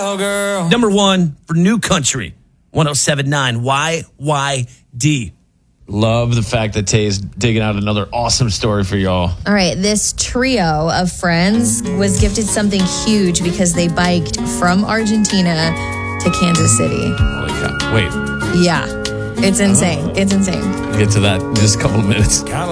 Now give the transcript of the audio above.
Cowgirl. Number 1 for New Country, 107.9 YYD. Love the fact that Tay is digging out another awesome story for y'all. All right, this trio of friends was gifted something huge because they biked from Argentina to Kansas City. Holy cow. Wait, Yeah, it's insane. It's insane. get to that in just a couple of minutes.